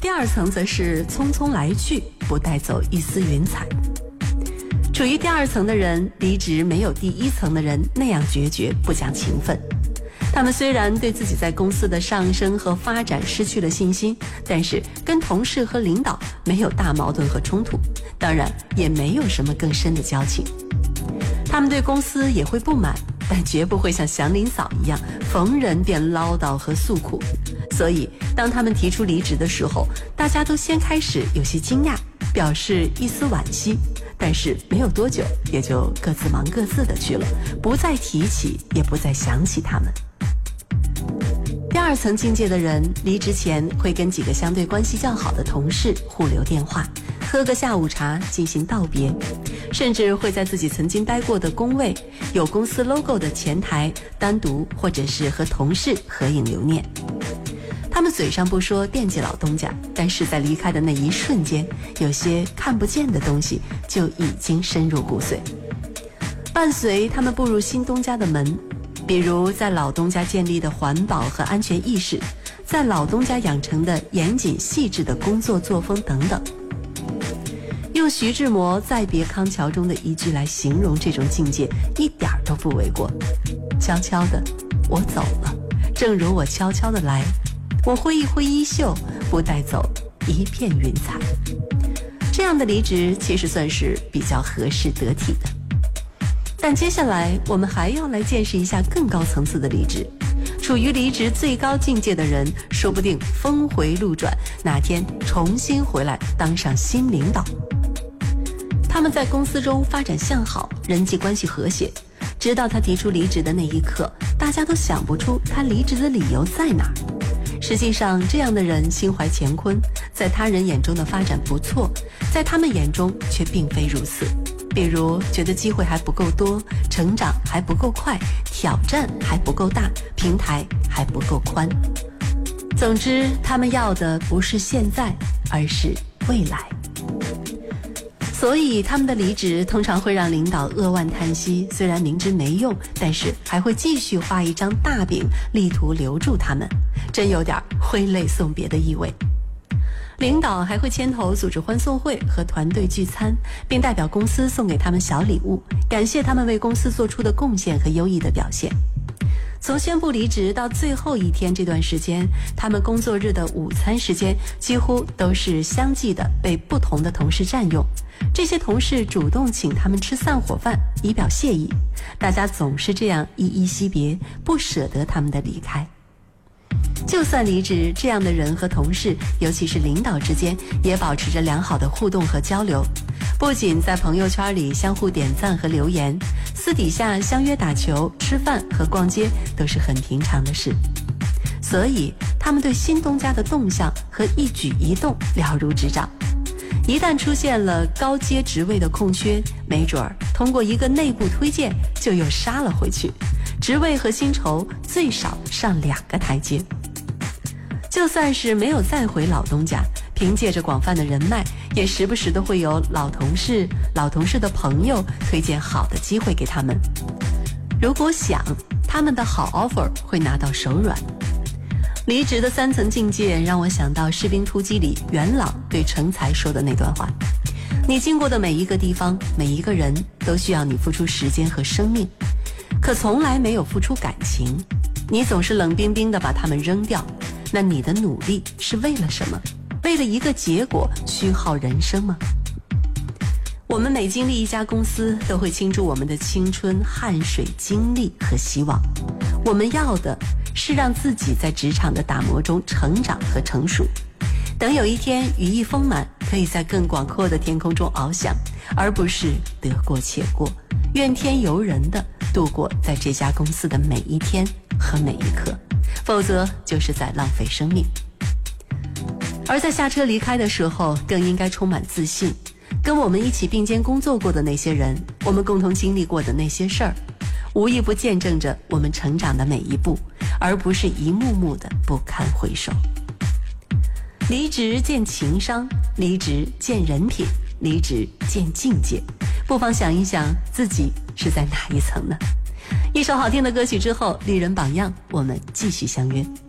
第二层则是匆匆来去，不带走一丝云彩。处于第二层的人离职没有第一层的人那样决绝不讲情分。他们虽然对自己在公司的上升和发展失去了信心，但是跟同事和领导没有大矛盾和冲突，当然也没有什么更深的交情。他们对公司也会不满，但绝不会像祥林嫂一样逢人便唠叨和诉苦。所以当他们提出离职的时候，大家都先开始有些惊讶，表示一丝惋惜，但是没有多久也就各自忙各自的去了，不再提起，也不再想起他们。第二层境界的人离职前会跟几个相对关系较好的同事互留电话，喝个下午茶进行道别，甚至会在自己曾经待过的工位有公司 logo 的前台单独或者是和同事合影留念。他们嘴上不说惦记老东家，但是在离开的那一瞬间，有些看不见的东西就已经深入骨髓。伴随他们步入新东家的门，比如在老东家建立的环保和安全意识，在老东家养成的严谨细致的工作作风等等。用徐志摩《再别康桥》中的一句来形容这种境界，一点都不为过。悄悄的，我走了，正如我悄悄的来，我挥一挥衣袖，不带走一片云彩。这样的离职其实算是比较合适得体的。但接下来我们还要来见识一下更高层次的离职。处于离职最高境界的人，说不定峰回路转，哪天重新回来当上新领导。他们在公司中发展向好，人际关系和谐，直到他提出离职的那一刻，大家都想不出他离职的理由在哪儿。实际上，这样的人心怀乾坤，在他人眼中的发展不错，在他们眼中却并非如此。比如觉得机会还不够多，成长还不够快，挑战还不够大，平台还不够宽。总之，他们要的不是现在，而是未来。所以他们的离职通常会让领导扼腕叹息，虽然明知没用，但是还会继续画一张大饼，力图留住他们，真有点挥泪送别的意味。领导还会牵头组织欢送会和团队聚餐，并代表公司送给他们小礼物，感谢他们为公司做出的贡献和优异的表现。从宣布离职到最后一天这段时间，他们工作日的午餐时间几乎都是相继的被不同的同事占用。这些同事主动请他们吃散伙饭，以表谢意。大家总是这样依依惜别，不舍得他们的离开。就算离职，这样的人和同事，尤其是领导之间，也保持着良好的互动和交流。不仅在朋友圈里相互点赞和留言，私底下相约打球、吃饭和逛街都是很平常的事。所以他们对新东家的动向和一举一动了如指掌。一旦出现了高阶职位的空缺，没准儿通过一个内部推荐就又杀了回去，职位和薪酬最少上2个台阶。就算是没有再回老东家，凭借着广泛的人脉，也时不时的会有老同事的朋友推荐好的机会给他们。如果想，他们的好 offer 会拿到手软。离职的3层境界让我想到《士兵突击》里元朗对成才说的那段话：你经过的每一个地方，每一个人都需要你付出时间和生命，可从来没有付出感情。你总是冷冰冰地把他们扔掉，那你的努力是为了什么？为了一个结果虚耗人生吗？我们每经历一家公司，都会倾注我们的青春、汗水、精力和希望。我们要的是让自己在职场的打磨中成长和成熟，等有一天羽翼丰满，可以在更广阔的天空中翱翔，而不是得过且过，怨天尤人地度过在这家公司的每一天和每一刻，否则就是在浪费生命。而在下车离开的时候，更应该充满自信，跟我们一起并肩工作过的那些人，我们共同经历过的那些事儿，无一不见证着我们成长的每一步，而不是一幕幕的不堪回首。离职见情商，离职见人品，离职见境界，不妨想一想自己是在哪一层呢？一首好听的歌曲之后，丽人榜样，我们继续相约。